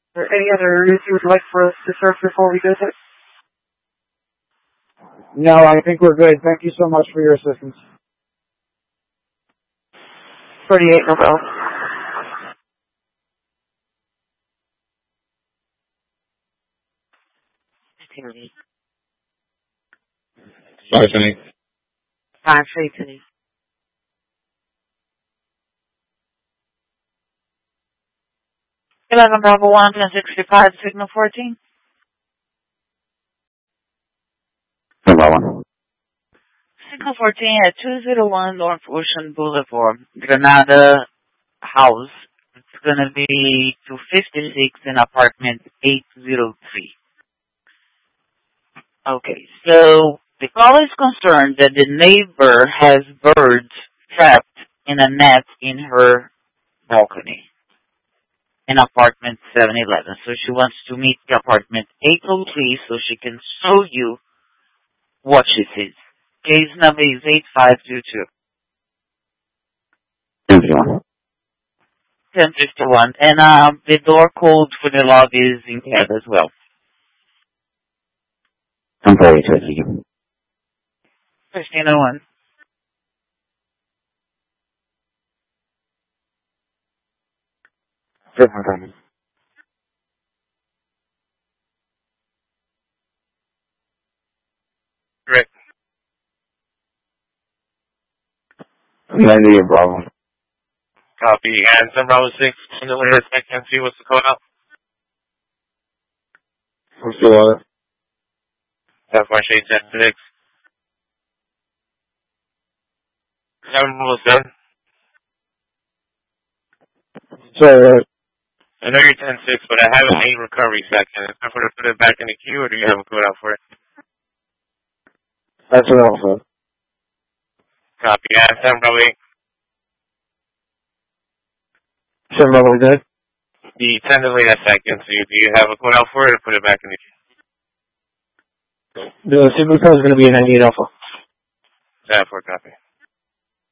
Are there any other areas you would like for us to search before we visit? No, I think we're good. Thank you so much for your assistance. 38 November. Sorry, Cindy. 532. Bravo 1, 1065, signal 14. Bravo. Signal 14 at 201 North Ocean Boulevard, Granada House. It's going to be 256 in apartment 803. Okay, so the call is concerned that the neighbor has birds trapped in a net in her balcony in apartment 711. So she wants to meet the apartment 803 so she can show you what she sees. Case number is 8522. 1051. And the door code for the lobby is in tab as well. I'm very interested. 1501. Correct. 90 Bravo. Copy. And some Bravo 6, in the later second, see what's the code out? What's the water? That's my shade 10-6. 7-7. So, I know you're 10-6, but I have an 8 recovery section. Is that for to put it back in the queue, or do you have a code out for it? that's what I said. Copy. And 7 Bravo 8. 7 Bravo, we good? The 10 delay that second, so do you have a code out for it, or put it back in the queue? The signal code is going to be a 98 Alpha. 7-4, copy.